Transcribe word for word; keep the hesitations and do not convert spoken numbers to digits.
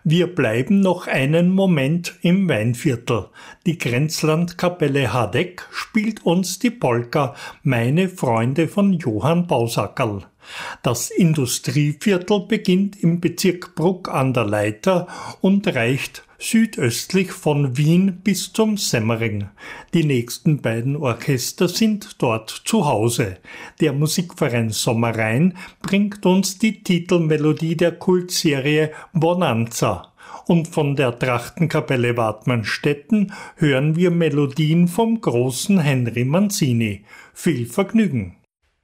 Wir bleiben noch einen Moment im Weinviertel. Die Grenzlandkapelle Hadeck spielt uns die Polka Meine Freunde von Johann Bausackerl. Das Industrieviertel beginnt im Bezirk Bruck an der Leitha und reicht südöstlich von Wien bis zum Semmering. Die nächsten beiden Orchester sind dort zu Hause. Der Musikverein Sommerein bringt uns die Titelmelodie der Kultserie Bonanza. Und von der Trachtenkapelle Waidmannstetten hören wir Melodien vom großen Henry Mancini. Viel Vergnügen!